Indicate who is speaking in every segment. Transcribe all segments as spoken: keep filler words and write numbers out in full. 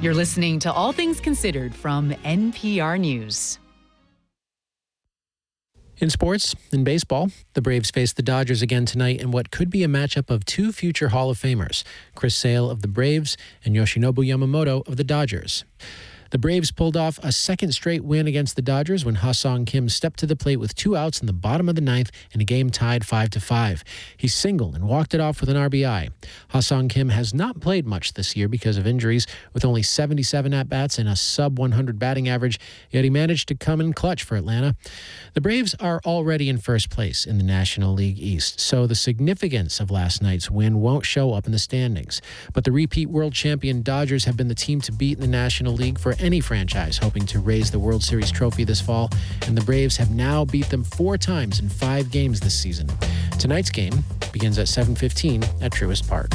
Speaker 1: You're listening to All Things Considered from N P R News.
Speaker 2: In sports, in baseball, the Braves face the Dodgers again tonight in what could be a matchup of two future Hall of Famers, Chris Sale of the Braves and Yoshinobu Yamamoto of the Dodgers. The Braves pulled off a second straight win against the Dodgers when Ha-Sung Kim stepped to the plate with two outs in the bottom of the ninth in a game tied five to five. He singled and walked it off with an R B I. Ha-Sung Kim has not played much this year because of injuries, with only seventy-seven at-bats and a sub one hundred batting average, yet he managed to come in clutch for Atlanta. The Braves are already in first place in the National League East, so the significance of last night's win won't show up in the standings. But the repeat world champion Dodgers have been the team to beat in the National League for any franchise hoping to raise the World Series trophy this fall, and the Braves have now beat them four times in five games this season. Tonight's game begins at seven fifteen at Truist Park.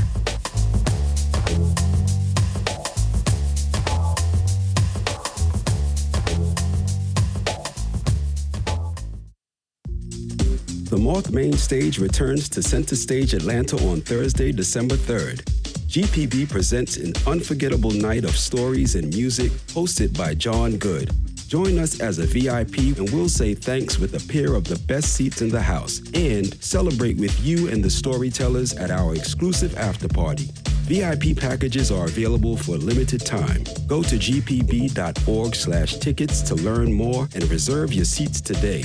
Speaker 3: The Moth Main Stage returns to Center Stage Atlanta on Thursday, December third. G P B presents an unforgettable night of stories and music hosted by John Good. Join us as a V I P and we'll say thanks with a pair of the best seats in the house and celebrate with you and the storytellers at our exclusive after party. V I P packages are available for a limited time. Go to g p b dot org slash tickets to learn more and reserve your seats today.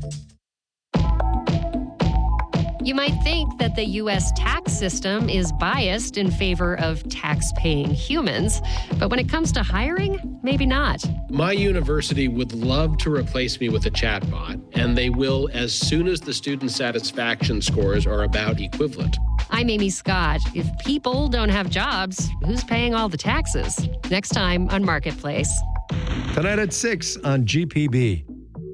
Speaker 4: You might think that the U S tax system is biased in favor of tax-paying humans, but when it comes to hiring, maybe not.
Speaker 5: My university would love to replace me with a chatbot, and they will as soon as the student satisfaction scores are about equivalent.
Speaker 4: I'm Amy Scott. If people don't have jobs, who's paying all the taxes? Next time on Marketplace.
Speaker 6: Tonight at six on G P B.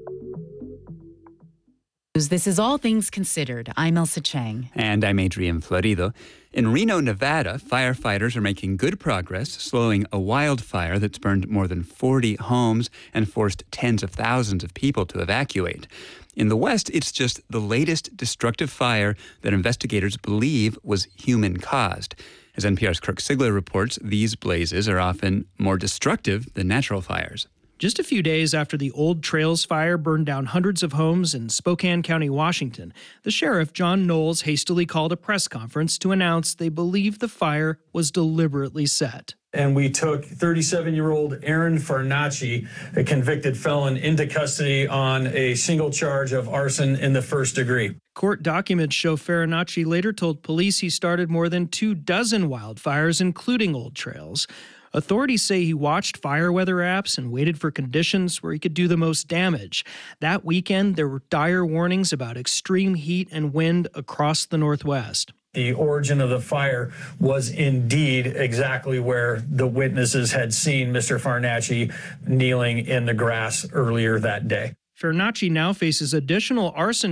Speaker 1: This is All Things Considered. I'm Elsa Chang.
Speaker 7: And I'm Adrian Florido. In Reno, Nevada, firefighters are making good progress, slowing a wildfire that's burned more than forty homes and forced tens of thousands of people to evacuate. In the West, it's just the latest destructive fire that investigators believe was human-caused. As N P R's Kirk Sigler reports, these blazes are often more destructive than natural fires.
Speaker 8: Just a few days after the Old Trails fire burned down hundreds of homes in Spokane County, Washington, the sheriff, John Knowles, hastily called a press conference to announce they believe the fire was deliberately set.
Speaker 9: And we took thirty-seven-year-old Aaron Farnacci, a convicted felon, into custody on a single charge of arson in the first degree.
Speaker 8: Court documents show Farnacci later told police he started more than two dozen wildfires, including Old Trails. Authorities say he watched fire weather apps and waited for conditions where he could do the most damage. That weekend, there were dire warnings about extreme heat and wind across the Northwest.
Speaker 9: The origin of the fire was indeed exactly where the witnesses had seen Mister Farnacci kneeling in the grass earlier that day.
Speaker 8: Farnacci now faces additional arson